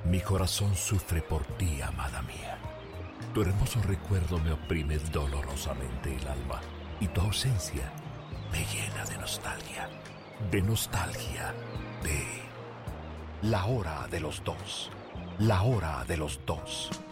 Mi corazón sufre por ti, amada mía. Tu hermoso recuerdo me oprime dolorosamente el alma y tu ausencia me llena de nostalgia. De nostalgia. De la hora de los dos. La hora de los dos.